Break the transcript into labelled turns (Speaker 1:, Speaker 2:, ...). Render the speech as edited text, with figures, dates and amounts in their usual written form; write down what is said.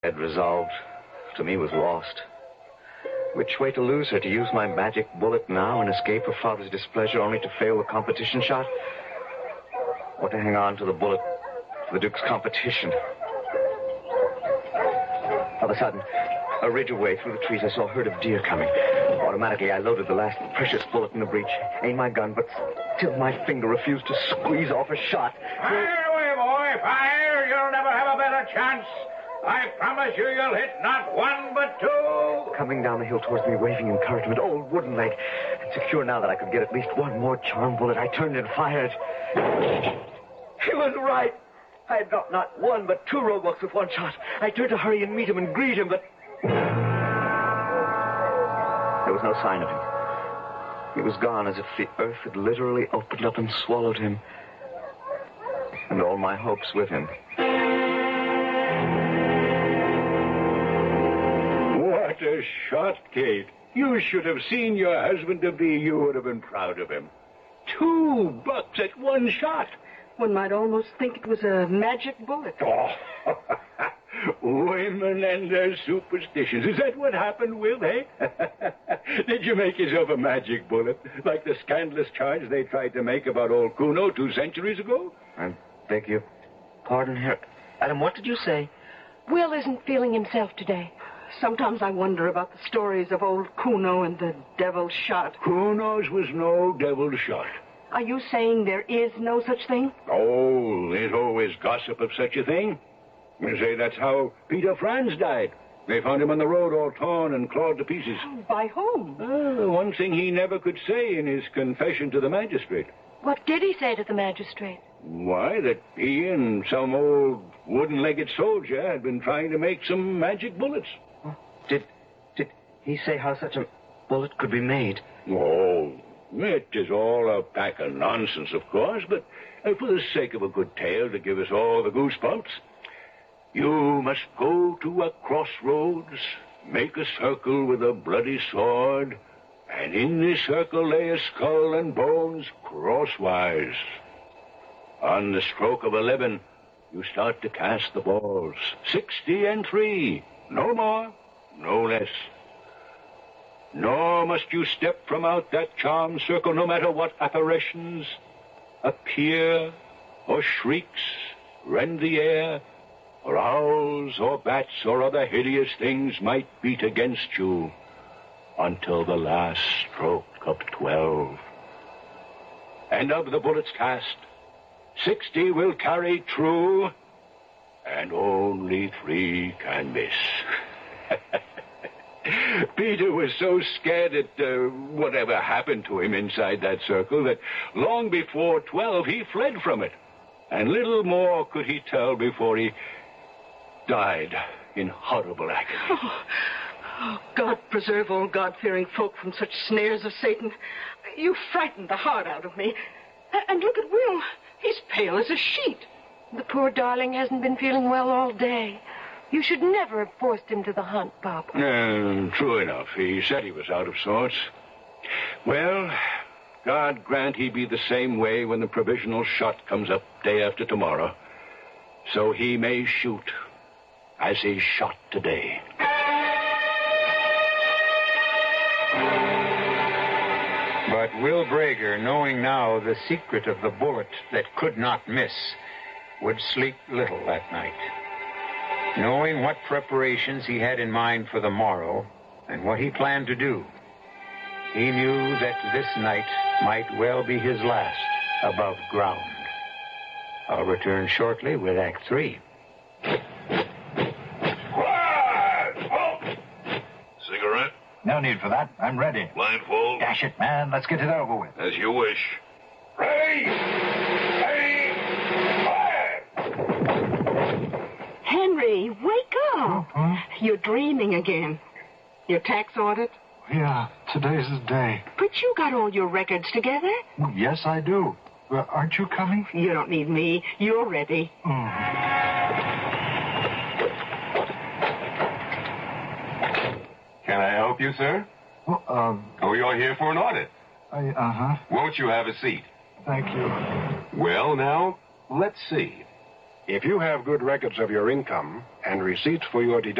Speaker 1: had resolved, to me, was lost. Which way to lose her? To use my magic bullet now and escape her father's displeasure only to fail the competition shot? Or to hang on to the bullet for the Duke's competition? Of a sudden, a ridge away through the trees, I saw a herd of deer coming. Automatically, I loaded the last precious bullet in the breech, aimed my gun, but still my finger refused to squeeze off a shot.
Speaker 2: Fire away, boy, fire! You'll never have a better chance. I promise you'll hit not one but two.
Speaker 1: Coming down the hill towards me, waving encouragement, old Wooden Leg. And secure now that I could get at least one more charm bullet, I turned and fired. He was right. I had dropped not one but two roadblocks with one shot. I turned to hurry and meet him and greet him, but there was no sign of him. He was gone, as if the earth had literally opened up and swallowed him. And all my hopes with him.
Speaker 2: What a shot, Kate. You should have seen your husband-to-be. You would have been proud of him. 2 bucks at one shot.
Speaker 3: One might almost think it was a magic bullet.
Speaker 2: Oh, women and their superstitions. Is that what happened, Will, eh? Did you make yourself a magic bullet, like the scandalous charge they tried to make about old Kuno 2 centuries ago?
Speaker 1: I beg your pardon, Herr. Adam, what did you say?
Speaker 3: Will isn't feeling himself today. Sometimes I wonder about the stories of old Kuno and the devil's shot.
Speaker 2: Kuno's was no devil's shot.
Speaker 3: Are you saying there is no such thing?
Speaker 2: Oh, there's always gossip of such a thing. You say that's how Peter Franz died. They found him on the road all torn and clawed to pieces.
Speaker 3: By whom?
Speaker 2: The one thing he never could say in his confession to the magistrate.
Speaker 4: What did he say to the magistrate?
Speaker 2: Why, that he and some old wooden-legged soldier had been trying to make some magic bullets.
Speaker 1: Did he say how such a bullet could be made?
Speaker 2: Oh, it is all a pack of nonsense, of course, but for the sake of a good tale to give us all the goosebumps, you must go to a crossroads, make a circle with a bloody sword, and in this circle lay a skull and bones crosswise. On the stroke of 11, you start to cast the balls. 60 and 3, no more, no less. Nor must you step from out that charmed circle, no matter what apparitions appear, or shrieks rend the air, or owls or bats or other hideous things might beat against you, until the last stroke of 12. And of the bullets cast, 60 will carry true, and only 3 can miss. Peter was so scared at whatever happened to him inside that circle that long before 12 he fled from it. And little more could he tell before he died in horrible agony.
Speaker 3: Oh, God preserve all God-fearing folk from such snares of Satan. You frightened the heart out of me. And look at Will. He's pale as a sheet.
Speaker 4: The poor darling hasn't been feeling well all day. You should never have forced him to the hunt, Papa.
Speaker 2: True enough. He said he was out of sorts. Well, God grant he be the same way when the provisional shot comes up day after tomorrow, so he may shoot as he shot today.
Speaker 5: But Will Brager, knowing now the secret of the bullet that could not miss, would sleep little that night. Knowing what preparations he had in mind for the morrow and what he planned to do, he knew that this night might well be his last above ground. I'll return shortly with Act 3.
Speaker 6: Cigarette?
Speaker 7: No need for that. I'm ready.
Speaker 6: Blindfold?
Speaker 7: Dash it, man. Let's get it over with.
Speaker 6: As you wish.
Speaker 2: Ready! Ready! Fire!
Speaker 3: Henry, wake up.
Speaker 7: Huh?
Speaker 3: You're dreaming again. Your tax audit?
Speaker 7: Yeah, today's the day.
Speaker 3: But you got all your records together.
Speaker 7: Well, yes, I do. Aren't you coming?
Speaker 3: You don't need me. You're ready.
Speaker 6: Can I help you, sir?
Speaker 7: Well,
Speaker 6: Oh, you're here for an audit.
Speaker 7: uh-huh.
Speaker 6: Won't you have a seat?
Speaker 7: Thank you.
Speaker 6: Well, now, let's see. If you have good records of your income
Speaker 8: and receipts for your deductible